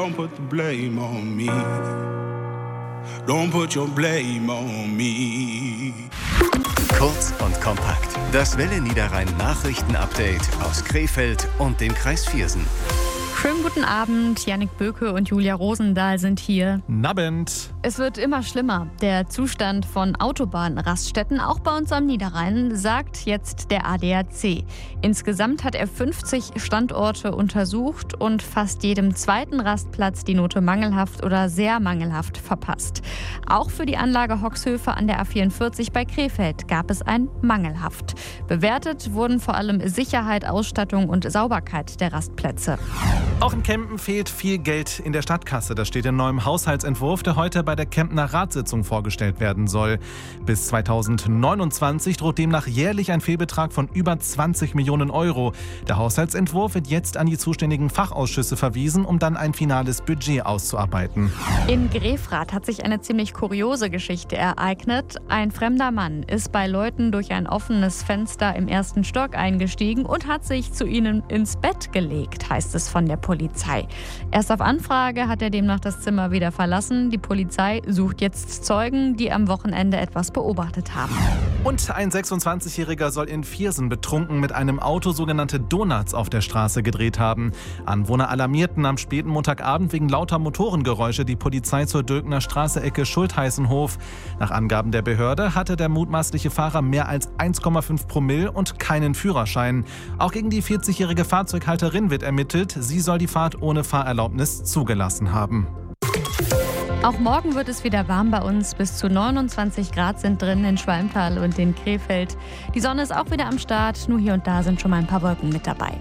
Don't put the blame on me. Don't put your blame on me. Kurz und kompakt. Das Welle Niederrhein Nachrichten-Update aus Krefeld und dem Kreis Viersen. Schönen guten Abend, Jannik Böke und Julia Rosendahl sind hier. Nabend. Es wird immer schlimmer. Der Zustand von Autobahnraststätten, auch bei uns am Niederrhein, sagt jetzt der ADAC. Insgesamt hat er 50 Standorte untersucht und fast jedem zweiten Rastplatz die Note mangelhaft oder sehr mangelhaft verpasst. Auch für die Anlage Hoxhöfe an der A44 bei Krefeld gab es ein mangelhaft. Bewertet wurden vor allem Sicherheit, Ausstattung und Sauberkeit der Rastplätze. Auch in Kempen fehlt viel Geld in der Stadtkasse. Das steht in neuem Haushaltsentwurf, der heute bei der Kempener Ratssitzung vorgestellt werden soll. Bis 2029 droht demnach jährlich ein Fehlbetrag von über 20 Millionen Euro. Der Haushaltsentwurf wird jetzt an die zuständigen Fachausschüsse verwiesen, um dann ein finales Budget auszuarbeiten. In Grefrath hat sich eine ziemlich kuriose Geschichte ereignet. Ein fremder Mann ist bei Leuten durch ein offenes Fenster im ersten Stock eingestiegen und hat sich zu ihnen ins Bett gelegt, heißt es von der Polizei. Erst auf Anfrage hat er demnach das Zimmer wieder verlassen. Die Polizei sucht jetzt Zeugen, die am Wochenende etwas beobachtet haben. Und ein 26-Jähriger soll in Viersen betrunken mit einem Auto sogenannte Donuts auf der Straße gedreht haben. Anwohner alarmierten am späten Montagabend wegen lauter Motorengeräusche die Polizei zur Dülkner Straße Ecke Schultheißenhof. Nach Angaben der Behörde hatte der mutmaßliche Fahrer mehr als 1,5 Promille und keinen Führerschein. Auch gegen die 40-jährige Fahrzeughalterin wird ermittelt. Sie soll die Fahrt ohne Fahrerlaubnis zugelassen haben. Auch morgen wird es wieder warm bei uns. Bis zu 29 Grad sind drin in Schwalmtal und in Krefeld. Die Sonne ist auch wieder am Start. Nur hier und da sind schon mal ein paar Wolken mit dabei.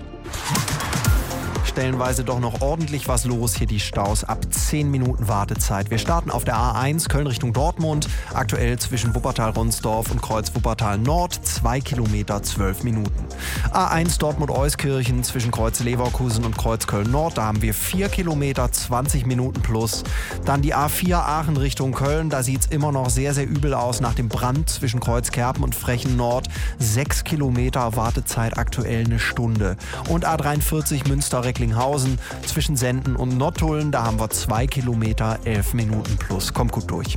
Stellenweise doch noch ordentlich was los. Hier die Staus ab 10 Minuten Wartezeit. Wir starten auf der A1 Köln Richtung Dortmund. Aktuell zwischen Wuppertal-Ronsdorf und Kreuz Wuppertal-Nord 2 Kilometer 12 Minuten. A1 Dortmund-Euskirchen zwischen Kreuz Leverkusen und Kreuz Köln-Nord. Da haben wir 4 Kilometer 20 Minuten plus. Dann die A4 Aachen Richtung Köln. Da sieht es immer noch sehr, sehr übel aus nach dem Brand zwischen Kreuz Kerpen und Frechen-Nord. 6 Kilometer Wartezeit, aktuell eine Stunde. Und A43 Münster-Recklinghausen zwischen Senden und Nottuln, da haben wir 2 Kilometer 11 Minuten plus. Kommt gut durch.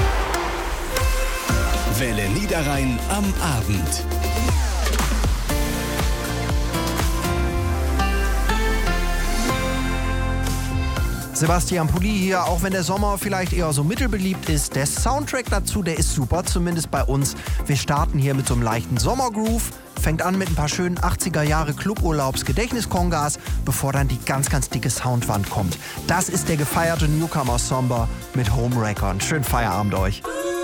Welle Niederrhein am Abend. Sebastian Pulli hier, auch wenn der Sommer vielleicht eher so mittelbeliebt ist, der Soundtrack dazu, der ist super, zumindest bei uns. Wir starten hier mit so einem leichten Sommergroove, fängt an mit ein paar schönen 80er Jahre Cluburlaubs-Gedächtniskongas, bevor dann die ganz, ganz dicke Soundwand kommt. Das ist der gefeierte Newcomer Somber mit Homewrecker. Schönen Feierabend euch.